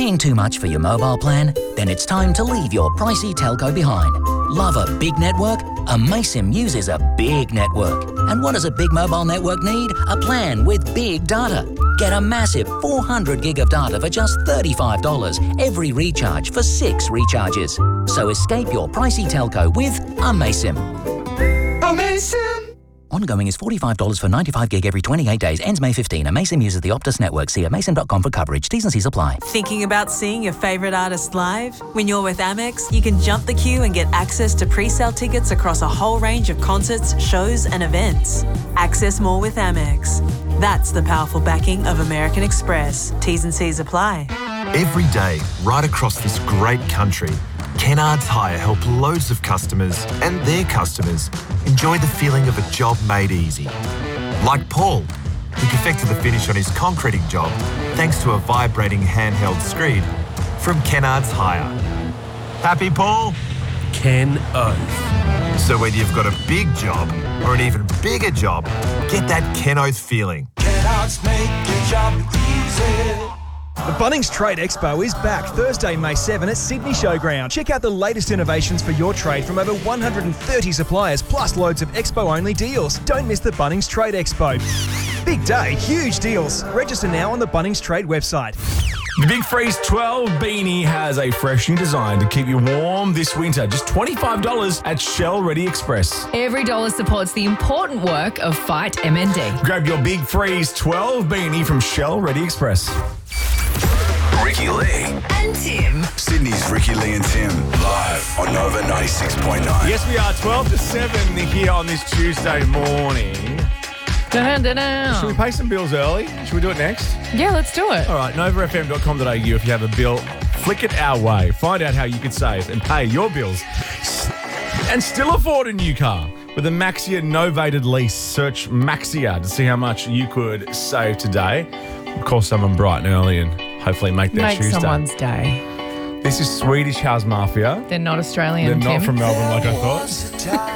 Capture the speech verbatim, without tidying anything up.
Paying too much for your mobile plan? Then it's time to leave your pricey telco behind. Love a big network? Amaysim uses a big network. And what does a big mobile network need? A plan with big data. Get a massive four hundred gig of data for just thirty-five dollars every recharge for six recharges. So escape your pricey telco with Amaysim. Amaysim! Ongoing is forty-five dollars for ninety-five gig every twenty-eight days. Ends May fifteenth. Amaysim uses the Optus network. See amaysim dot com for coverage. T's and C's apply. Thinking about seeing your favourite artist live? When you're with Amex, you can jump the queue and get access to pre-sale tickets across a whole range of concerts, shows and events. Access more with Amex. That's the powerful backing of American Express. T's and C's apply. Every day, right across this great country, Kennards Hire help loads of customers and their customers enjoy the feeling of a job made easy. Like Paul, who perfected the finish on his concreting job thanks to a vibrating handheld screed from Kennards Hire. Happy, Paul? Ken Oath. So whether you've got a big job or an even bigger job, get that Ken Oath feeling. Kennards make your job easy. The Bunnings Trade Expo is back Thursday, May seventh at Sydney Showground. Check out the latest innovations for your trade from over one hundred thirty suppliers, plus loads of Expo-only deals. Don't miss the Bunnings Trade Expo. Big day, huge deals. Register now on the Bunnings Trade website. The Big Freeze twelve beanie has a fresh new design to keep you warm this winter. Just twenty-five dollars at Shell Ready Express. Every dollar supports the important work of Fight M N D. Grab your Big Freeze twelve beanie from Shell Ready Express. Ricky Lee And Tim. Sydney's Ricky Lee and Tim, live on Nova ninety-six point nine. Yes, we are twelve to seven here on this Tuesday morning. Dun, dun, dun. Should we pay some bills early? Should we do it next? Yeah, let's do it. All right, nova f m dot com dot a u if you have a bill. Flick it our way. Find out how you could save and pay your bills. And still afford a new car. With a Maxia novated lease, search Maxia to see how much you could save today. Call someone bright and early and hopefully make their Make Tuesday. someone's day. This is Swedish House Mafia. They're not Australian, They're not Tim. from Melbourne like I thought.